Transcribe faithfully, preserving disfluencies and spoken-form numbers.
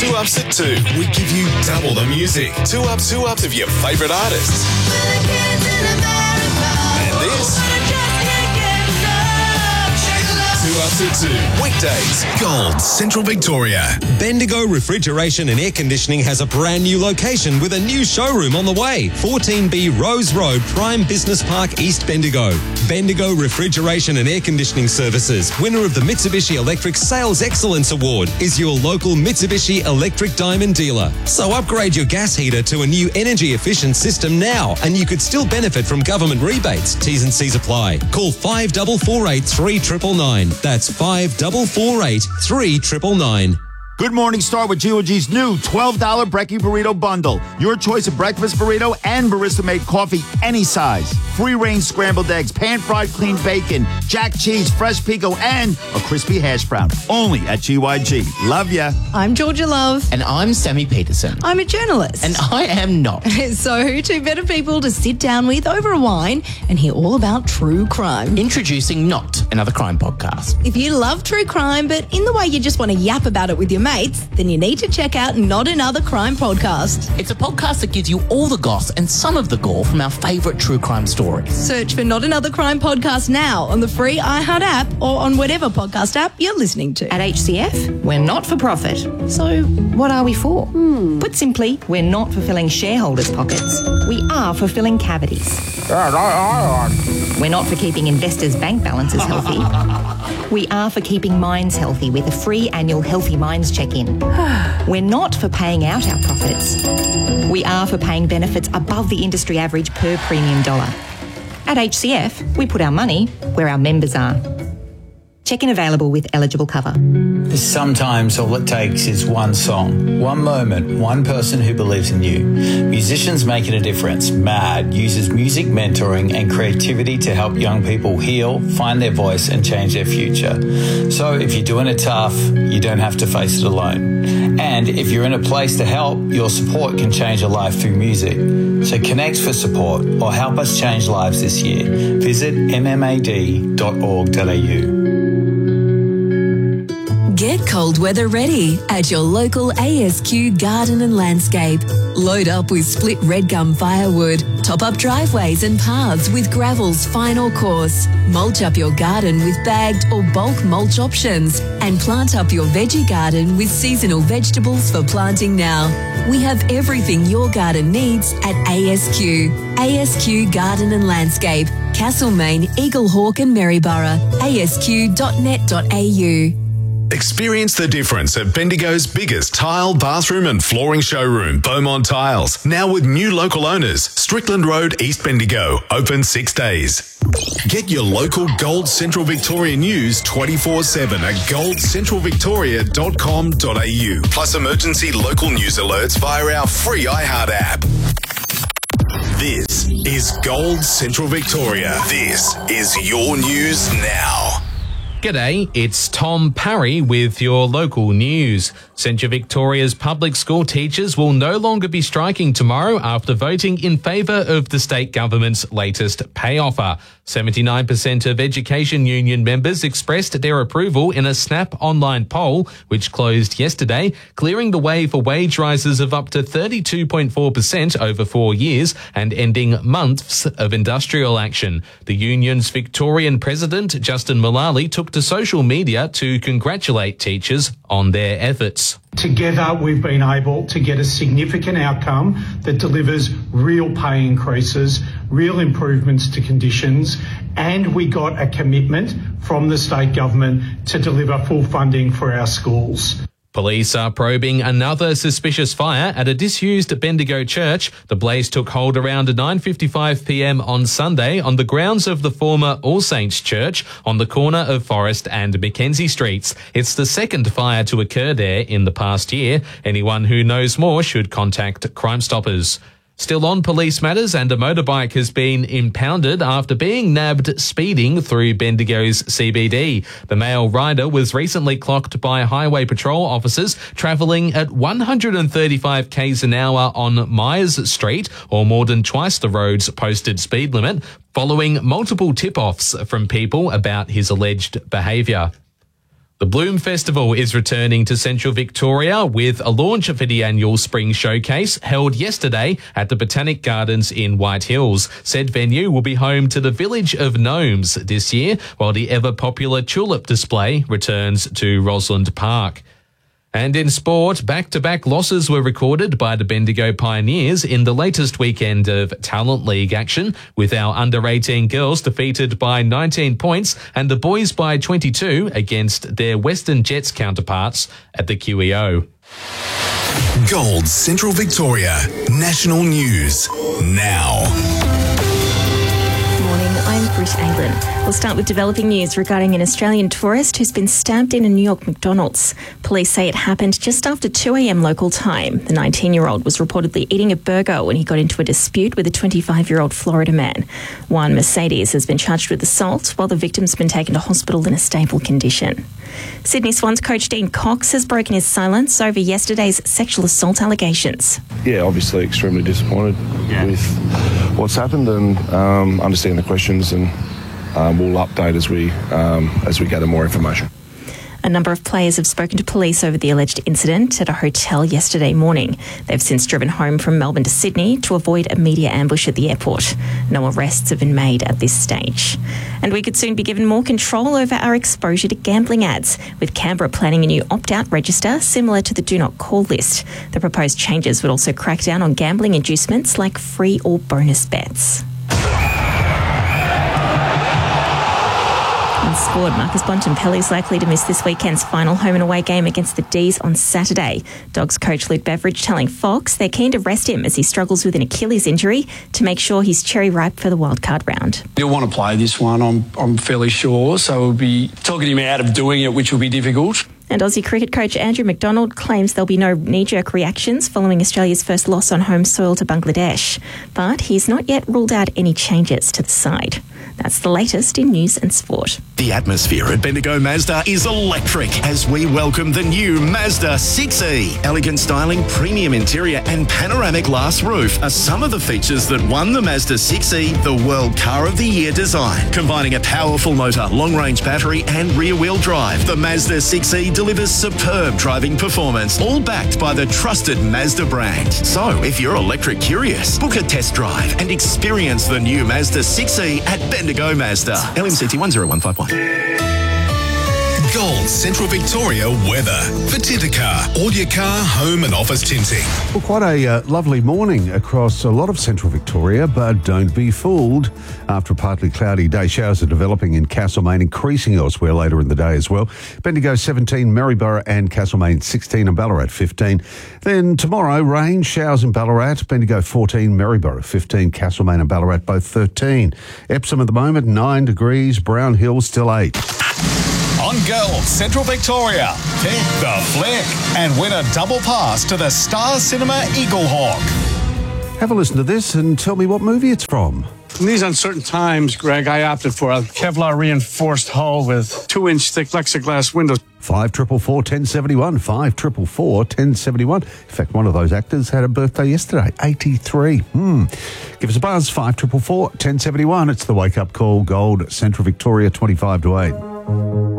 Two Ups at two. We give you double the music. Two Ups, two Ups of your favourite artists. And this. Two Ups at two. Weekdays. Gold, Central Victoria. Bendigo Refrigeration and Air Conditioning has a brand new location with a new showroom on the way. fourteen B Rose Road, Prime Business Park, East Bendigo. Bendigo Refrigeration and Air Conditioning Services, winner of the Mitsubishi Electric Sales Excellence Award, is your local Mitsubishi Electric Diamond dealer. So upgrade your gas heater to a new energy efficient system now, and you could still benefit from government rebates. T's and C's apply. Call five four four eight, three nine nine nine. That's five four four eight, three nine nine nine. Good morning, start with G O G's new twelve dollar Brekkie Burrito Bundle. Your choice of breakfast burrito and barista-made coffee, any size. Free-range scrambled eggs, pan-fried clean bacon, jack cheese, fresh pico, and a crispy hash brown. Only at G Y G. Love ya. I'm Georgia Love. And I'm Sammy Peterson. I'm a journalist. And I am not. So, two better people to sit down with over a wine and hear all about true crime. Introducing Not Another Crime Podcast. If you love true crime, but in the way you just want to yap about it with your mates, then you need to check out Not Another Crime Podcast. It's a podcast that gives you all the goss and some of the gore from our favourite true crime stories. Search for Not Another Crime Podcast now on the free iHeart app or on whatever podcast app you're listening to. At H C F, we're not for profit. So what are we for? Hmm. Put simply, we're not fulfilling shareholders' pockets. We are fulfilling cavities. We're not for keeping investors' bank balances healthy. We are for keeping minds healthy with a free annual Healthy Minds check-in. We're not for paying out our profits. We are for paying benefits above the industry average per premium dollar. At H C F, we put our money where our members are. Check-in available with eligible cover. Sometimes all it takes is one song, one moment, one person who believes in you. Musicians Making a Difference, MAD, uses music mentoring and creativity to help young people heal, find their voice and change their future. So if you're doing it tough, you don't have to face it alone. And if you're in a place to help, your support can change a life through music. So connect for support or help us change lives this year. Visit m m a d dot org dot a u. Get cold weather ready at your local A S Q Garden and Landscape. Load up with split red gum firewood, top up driveways and paths with gravel's final course, mulch up your garden with bagged or bulk mulch options, and plant up your veggie garden with seasonal vegetables for planting now. We have everything your garden needs at A S Q. A S Q Garden and Landscape, Castlemaine, Eaglehawk and Maryborough. a s q dot net dot a u. Experience the difference at Bendigo's biggest tile, bathroom and flooring showroom, Beaumont Tiles. Now with new local owners, Strickland Road, East Bendigo, open six days. Get your local Gold Central Victoria news twenty-four seven at gold central victoria dot com dot a u. Plus emergency local news alerts via our free iHeart app. This is Gold Central Victoria. This is your news now. G'day, it's Tom Parry with your local news. Central Victoria's public school teachers will no longer be striking tomorrow after voting in favour of the state government's latest pay offer. seventy-nine percent of Education Union members expressed their approval in a Snap online poll, which closed yesterday, clearing the way for wage rises of up to thirty-two point four percent over four years and ending months of industrial action. The union's Victorian president, Justin Mullally, took to social media to congratulate teachers on their efforts. Together, we've been able to get a significant outcome that delivers real pay increases, real improvements to conditions, and we got a commitment from the state government to deliver full funding for our schools. Police are probing another suspicious fire at a disused Bendigo church. The blaze took hold around nine fifty-five p m on Sunday on the grounds of the former All Saints Church on the corner of Forest and Mackenzie Streets. It's the second fire to occur there in the past year. Anyone who knows more should contact Crime Stoppers. Still on police matters, and a motorbike has been impounded after being nabbed speeding through Bendigo's C B D. The male rider was recently clocked by Highway Patrol officers travelling at one hundred thirty-five k's an hour on Myers Street, or more than twice the road's posted speed limit, following multiple tip-offs from people about his alleged behaviour. The Bloom Festival is returning to Central Victoria with a launch for the annual Spring Showcase held yesterday at the Botanic Gardens in White Hills. Said venue will be home to the Village of Gnomes this year, while the ever-popular tulip display returns to Rosalind Park. And in sport, back-to-back losses were recorded by the Bendigo Pioneers in the latest weekend of Talent League action, with our under eighteen girls defeated by nineteen points and the boys by twenty-two against their Western Jets counterparts at the Q E O. Gold Central Victoria National News now. I'm Britt Aylen. We'll start with developing news regarding an Australian tourist who's been stabbed in a New York McDonald's. Police say it happened just after two a.m. local time. The nineteen-year-old was reportedly eating a burger when he got into a dispute with a twenty-five-year-old Florida man. Juan Mercedes has been charged with assault, while the victim's been taken to hospital in a stable condition. Sydney Swans coach Dean Cox has broken his silence over yesterday's sexual assault allegations. Yeah, obviously extremely disappointed yeah. with what's happened, and um, understand the questions, and um, we'll update as we um, as we gather more information. A number of players have spoken to police over the alleged incident at a hotel yesterday morning. They've since driven home from Melbourne to Sydney to avoid a media ambush at the airport. No arrests have been made at this stage. And we could soon be given more control over our exposure to gambling ads, with Canberra planning a new opt-out register similar to the Do Not Call list. The proposed changes would also crack down on gambling inducements like free or bonus bets. In sport, Marcus Bontempelli is likely to miss this weekend's final home and away game against the D's on Saturday. Dogs coach Luke Beveridge telling Fox they're keen to rest him as he struggles with an Achilles injury to make sure he's cherry ripe for the wildcard round. He'll want to play this one, I'm, I'm fairly sure, so we'll be talking him out of doing it, which will be difficult. And Aussie cricket coach Andrew McDonald claims there'll be no knee-jerk reactions following Australia's first loss on home soil to Bangladesh. But he's not yet ruled out any changes to the side. That's the latest in news and sport. The atmosphere at Bendigo Mazda is electric as we welcome the new Mazda six E. Elegant styling, premium interior and panoramic glass roof are some of the features that won the Mazda six E the World Car of the Year design. Combining a powerful motor, long-range battery and rear-wheel drive, the Mazda six E delivers superb driving performance, all backed by the trusted Mazda brand. So, if you're electric curious, book a test drive and experience the new Mazda six E at Bendigo Mazda. L M C T one zero one five one. Gold Central Victoria weather for Tintercar. All your car, home and office tinting. Well, quite a uh, lovely morning across a lot of Central Victoria, but don't be fooled. After a partly cloudy day, showers are developing in Castlemaine, increasing elsewhere later in the day as well. Bendigo seventeen, Maryborough and Castlemaine sixteen and Ballarat fifteen. Then tomorrow, rain, showers in Ballarat, Bendigo fourteen, Maryborough fifteen, Castlemaine and Ballarat both thirteen. Epsom at the moment, nine degrees, Brown Hill still eight. On Gold Central Victoria, pick the flick and win a double pass to the Star Cinema Eagle Hawk. Have a listen to this and tell me what movie it's from. In these uncertain times, Greg, I opted for a Kevlar reinforced hull with two-inch thick plexiglass windows. Five triple four ten seventy one. Five triple four ten seventy one. In fact, one of those actors had a birthday yesterday, eighty-three. Hmm. Give us a buzz. Five triple four ten seventy one. It's the wake up call. Gold Central Victoria, twenty-five to eight.